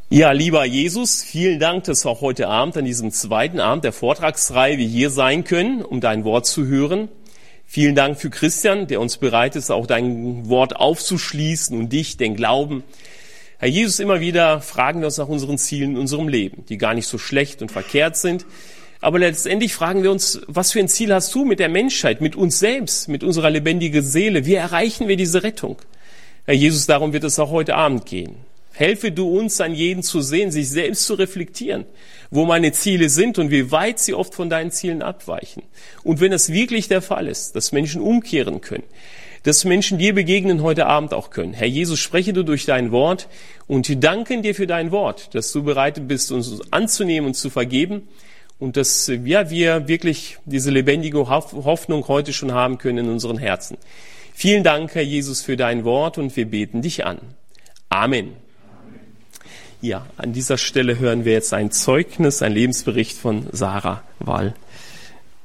Ja, lieber Jesus, vielen Dank, dass wir auch heute Abend an diesem zweiten Abend der Vortragsreihe wir hier sein können, um dein Wort zu hören. Vielen Dank für Christian, der uns bereit ist, auch dein Wort aufzuschließen und dich, den Glauben. Herr Jesus, immer wieder fragen wir uns nach unseren Zielen in unserem Leben, die gar nicht so schlecht und verkehrt sind. Aber letztendlich fragen wir uns, was für ein Ziel hast du mit der Menschheit, mit uns selbst, mit unserer lebendigen Seele? Wie erreichen wir diese Rettung? Herr Jesus, darum wird es auch heute Abend gehen. Helfe du uns, an jeden zu sehen, sich selbst zu reflektieren, wo meine Ziele sind und wie weit sie oft von deinen Zielen abweichen. Und wenn es wirklich der Fall ist, dass Menschen umkehren können, dass Menschen dir begegnen heute Abend auch können. Herr Jesus, spreche du durch dein Wort und wir danken dir für dein Wort, dass du bereit bist, uns anzunehmen und zu vergeben und dass wir wirklich diese lebendige Hoffnung heute schon haben können in unseren Herzen. Vielen Dank, Herr Jesus, für dein Wort und wir beten dich an. Amen. Ja, an dieser Stelle hören wir jetzt ein Zeugnis, ein Lebensbericht von Sarah Wall.